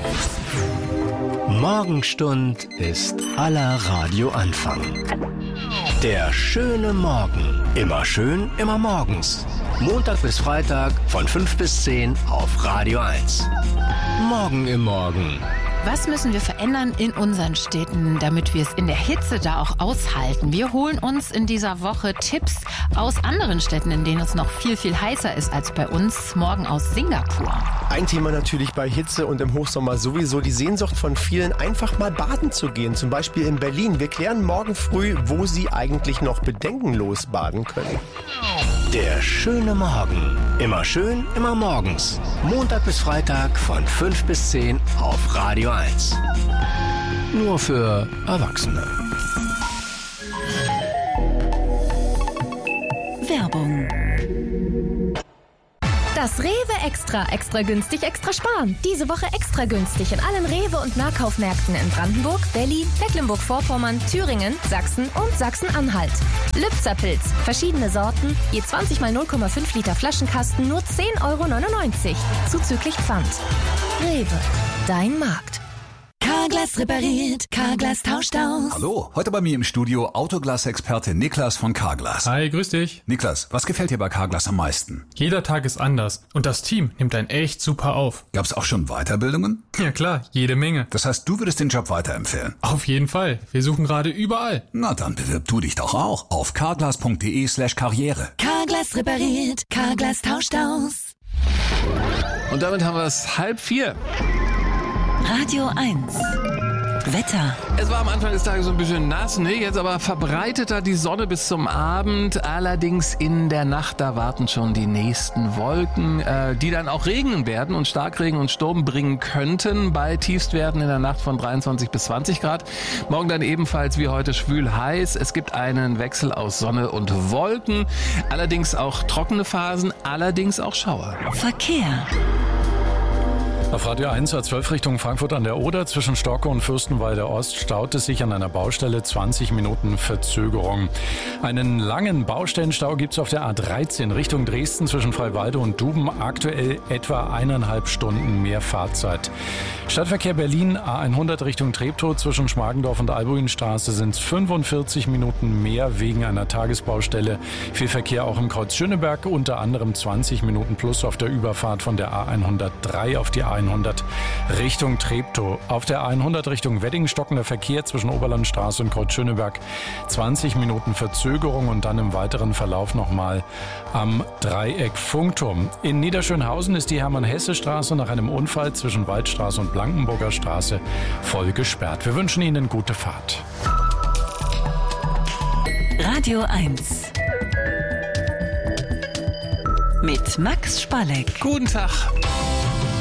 Morgenstund ist aller Radioanfang. Der schöne Morgen. Immer schön, immer morgens. Montag bis Freitag von 5 bis 10 auf Radio 1. Morgen im Morgen. Was müssen wir verändern in unseren Städten, damit wir es in der Hitze da auch aushalten? Wir holen uns in dieser Woche Tipps aus anderen Städten, in denen es noch viel, viel heißer ist als bei uns. Morgen aus Singapur. Ein Thema natürlich bei Hitze und im Hochsommer sowieso die Sehnsucht von vielen, einfach mal baden zu gehen. Zum Beispiel in Berlin. Wir klären morgen früh, wo Sie eigentlich noch bedenkenlos baden können. Der schöne Morgen. Immer schön, immer morgens. Montag bis Freitag von 5 bis 10 auf Radio 1. Nur für Erwachsene. Werbung. Das Rewe Extra. Extra günstig, extra sparen. Diese Woche extra günstig in allen Rewe- und Nahkaufmärkten in Brandenburg, Berlin, Mecklenburg-Vorpommern, Thüringen, Sachsen und Sachsen-Anhalt. Lübzerpilz. Verschiedene Sorten. Je 20 mal 0,5 Liter Flaschenkasten nur 10,99 €. Zuzüglich Pfand. Rewe. Dein Markt. Carglass repariert, Carglass tauscht aus. Hallo, heute bei mir im Studio Autoglas-Experte Niklas von Carglass. Hi, grüß dich. Niklas, was gefällt dir bei Carglass am meisten? Jeder Tag ist anders und das Team nimmt einen echt super auf. Gab's auch schon Weiterbildungen? Ja klar, jede Menge. Das heißt, du würdest den Job weiterempfehlen? Auf jeden Fall. Wir suchen gerade überall. Na, dann bewirb du dich doch auch auf carglass.de/karriere. Carglass repariert, Carglass tauscht aus. Und damit haben wir es 3:30. Radio 1. Wetter. Es war am Anfang des Tages so ein bisschen nass, ne? Jetzt aber verbreiteter die Sonne bis zum Abend. Allerdings in der Nacht, da warten schon die nächsten Wolken, die dann auch regnen werden und Starkregen und Sturm bringen könnten bei Tiefstwerten in der Nacht von 23 bis 20 Grad. Morgen dann ebenfalls wie heute schwül heiß. Es gibt einen Wechsel aus Sonne und Wolken. Allerdings auch trockene Phasen, allerdings auch Schauer. Verkehr. Auf Radio 1 A12 Richtung Frankfurt an der Oder zwischen Stocke und Fürstenwalde Ost staut es sich an einer Baustelle, 20 Minuten Verzögerung. Einen langen Baustellenstau gibt es auf der A13 Richtung Dresden zwischen Freiwalde und Duben. Aktuell etwa 1,5 Stunden mehr Fahrzeit. Stadtverkehr Berlin A100 Richtung Treptow zwischen Schmargendorf und Albuinstraße sind es 45 Minuten mehr wegen einer Tagesbaustelle. Viel Verkehr auch im Kreuz Schöneberg, unter anderem 20 Minuten plus auf der Überfahrt von der A103 auf die A100 Richtung Treptow. Auf der A100 Richtung Wedding stockender Verkehr zwischen Oberlandstraße und Kreuz Schöneberg. 20 Minuten Verzögerung und dann im weiteren Verlauf nochmal am Dreieck Funkturm. In Niederschönhausen ist die Hermann-Hesse-Straße nach einem Unfall zwischen Waldstraße und Blankenburger Straße voll gesperrt. Wir wünschen Ihnen gute Fahrt. Radio 1. Mit Max Spalleck. Guten Tag.